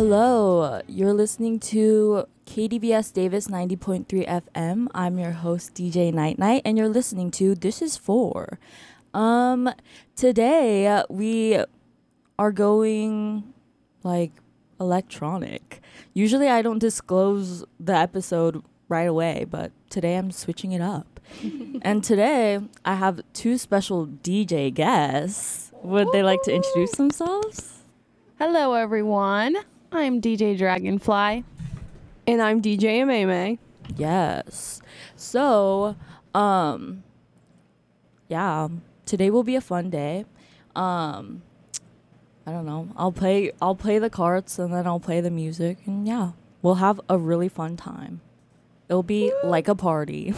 Hello, you're listening to KDBS Davis 90.3 FM. I'm your host DJ Night Night, and you're listening to This Is For. Today we are going like electronic. Usually I don't disclose the episode right away, but today I'm switching it up. And today I have two special DJ guests. Would they like to introduce themselves? Hello, everyone. I'm DJ Dragonfly. And I'm DJ Ameme. Yes. So, today will be a fun day. I don't know. I'll play the cards and then I'll play the music, and yeah, we'll have a really fun time. It'll be like a party.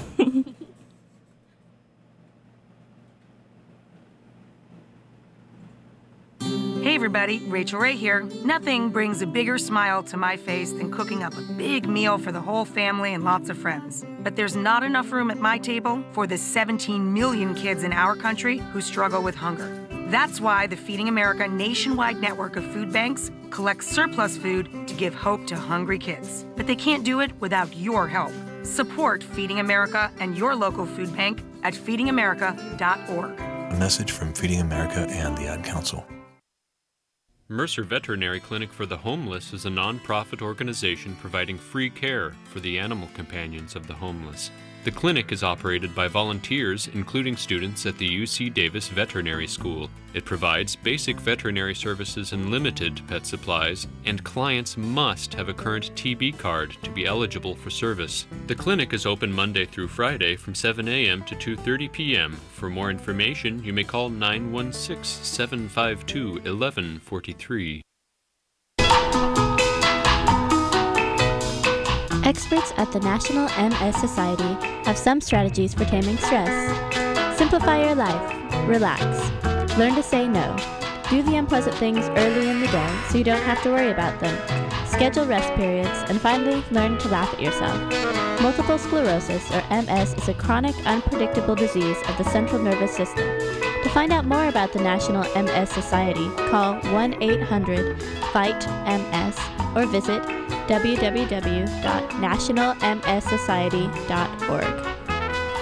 Hey everybody, Rachel Ray here. Nothing brings a bigger smile to my face than cooking up a big meal for the whole family and lots of friends. But there's not enough room at my table for the 17 million kids in our country who struggle with hunger. That's why the Feeding America nationwide network of food banks collects surplus food to give hope to hungry kids. But they can't do it without your help. Support Feeding America and your local food bank at feedingamerica.org. A message from Feeding America and the Ad Council. Mercer Veterinary Clinic for the Homeless is a non-profit organization providing free care for the animal companions of the homeless. The clinic is operated by volunteers, including students at the UC Davis Veterinary School. It provides basic veterinary services and limited pet supplies, and clients must have a current TB card to be eligible for service. The clinic is open Monday through Friday from 7 a.m. to 2:30 p.m. For more information, you may call 916-752-1143. Experts at the National MS Society have some strategies for taming stress. Simplify your life. Relax. Learn to say no. Do the unpleasant things early in the day so you don't have to worry about them. Schedule rest periods, and finally, learn to laugh at yourself. Multiple sclerosis, or MS, is a chronic, unpredictable disease of the central nervous system. To find out more about the National MS Society, call 1-800-FIGHT-MS or visit www.nationalmssociety.org.